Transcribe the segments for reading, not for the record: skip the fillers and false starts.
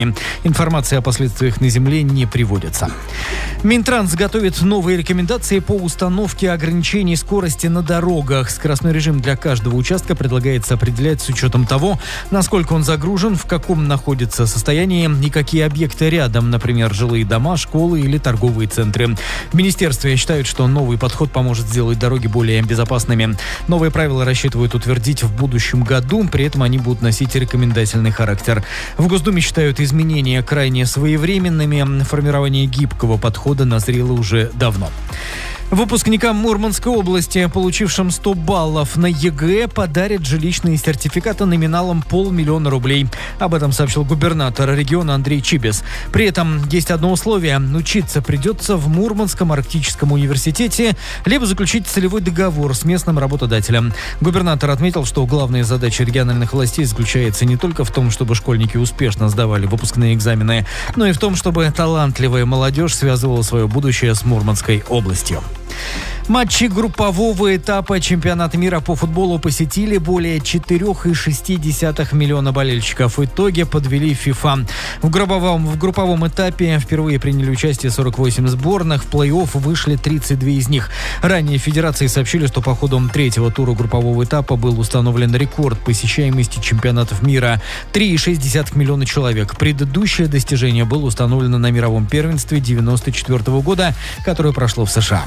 Информация о последствиях на земле не приводится. Минтранс готовит новые рекомендации по установке ограничений скорости на дорогах. Скоростной режим для каждого участка предлагается определять с учетом того, насколько он загружен, в каком находится состоянии и какие объекты рядом, например, жилые дома, школы или торговые центры. В министерстве считают, что новый подход поможет сделать дороги более безопасными. Новые правила рассчитывают утвердить в будущем году, при этом они будут носить рекомендательный характер. В Госдуме считают изменения крайне своевременными. Формирование гибкого подхода назрело уже давно. Выпускникам Мурманской области, получившим 100 баллов на ЕГЭ, подарят жилищные сертификаты номиналом 500 000 рублей. Об этом сообщил губернатор региона Андрей Чибис. При этом есть одно условие. Учиться придется в Мурманском арктическом университете, либо заключить целевой договор с местным работодателем. Губернатор отметил, что главная задача региональных властей заключается не только в том, чтобы школьники успешно сдавали выпускные экзамены, но и в том, чтобы талантливая молодежь связывала свое будущее с Мурманской областью. Матчи группового этапа чемпионата мира по футболу посетили более 4,6 миллиона болельщиков. В итоге подвели ФИФА. В групповом этапе впервые приняли участие 48 сборных. В плей-офф вышли 32 из них. Ранее федерации сообщили, что по ходу третьего тура группового этапа был установлен рекорд посещаемости чемпионатов мира – 3,6 миллиона человек. Предыдущее достижение было установлено на мировом первенстве 1994 года, которое прошло в США.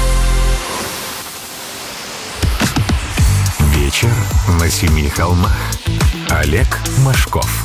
Вечер на семи холмах. Олег Машков.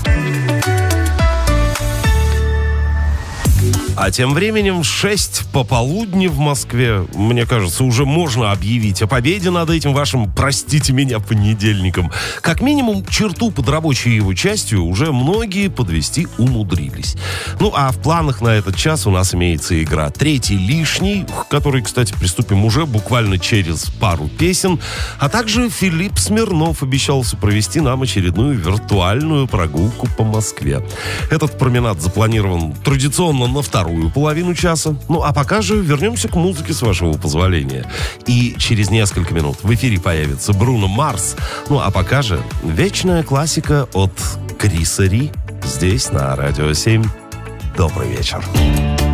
А тем временем 6 пополудни в Москве, мне кажется, уже можно объявить о победе над этим вашим, простите меня, понедельником. Как минимум, черту под рабочей его частью уже многие подвести умудрились. Ну, а в планах на этот час у нас имеется игра «Третий лишний», к которой, кстати, приступим уже буквально через пару песен. А также Филипп Смирнов обещался провести нам очередную виртуальную прогулку по Москве. Этот променад запланирован традиционно на вторую половину часа. Ну, а пока же вернемся к музыке, с вашего позволения. И через несколько минут в эфире появится Бруно Марс. Ну, а пока же вечная классика от Криса Ри здесь, на Радио 7. Добрый вечер.